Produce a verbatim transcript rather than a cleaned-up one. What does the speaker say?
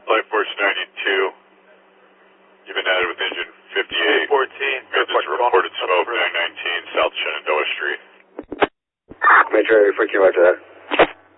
Flight Force ninety-two. You've been added with engine fifty-eight. fourteen. Got this reported smoke, nine nineteen South Shenandoah Street. Major, freaking roger that.